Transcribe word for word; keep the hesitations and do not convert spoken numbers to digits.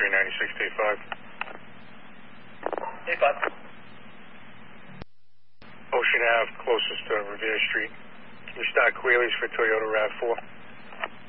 three ninety-six, day five. Day five. Ocean Ave, closest to Revere Street. Can you start Quealy's for Toyota RAV four?